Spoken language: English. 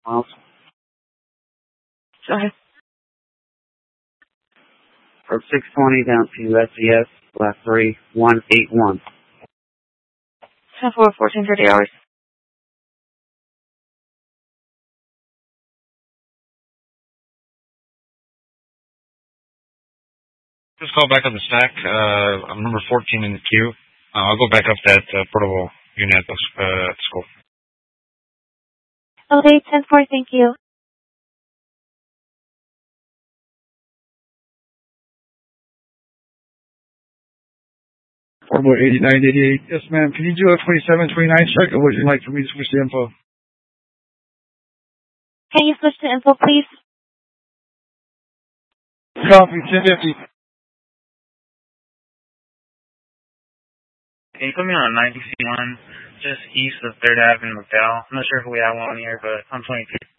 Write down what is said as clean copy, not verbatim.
miles. Sorry. From 620 down to SES, last 3181. 10-4, 1430 hours. Just call back up the stack. I'm number 14 in the queue. I'll go back up that portable unit at the school. Okay, 10-4, thank you. Portable 8988. Yes, ma'am. Can you do a 2729 check, or would you like for me to switch the info? Can you switch to info, please? Copy, 1050. Can you put me on 91, just east of 3rd Avenue, McDowell? I'm not sure if we have one here, but I'm 22.